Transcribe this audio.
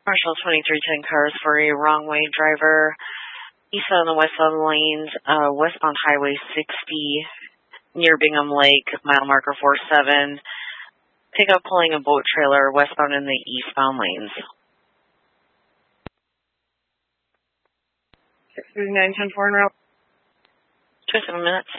Marshall 2310 cars for a wrong way driver. Eastbound and westbound lanes, westbound Highway 60 near Bingham Lake, mile marker 47. Pickup pulling a boat trailer westbound in the eastbound lanes. 639-10-4 en route. 27 minutes.